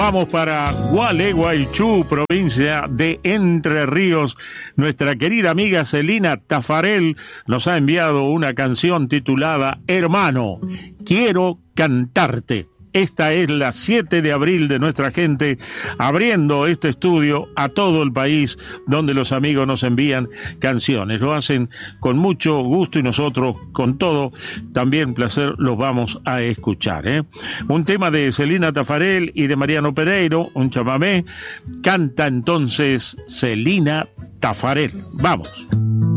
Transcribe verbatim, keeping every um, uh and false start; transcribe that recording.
Vamos para Gualeguaychú, provincia de Entre Ríos. Nuestra querida amiga Celina Tafarel nos ha enviado una canción titulada Hermano, quiero cantarte. Esta es la siete de abril de nuestra gente, abriendo este estudio a todo el país, donde los amigos nos envían canciones. Lo hacen con mucho gusto y nosotros, con todo, también placer, los vamos a escuchar, ¿eh? Un tema de Celina Tafarel y de Mariano Pereiro, un chamamé. Canta entonces Celina Tafarel. Vamos.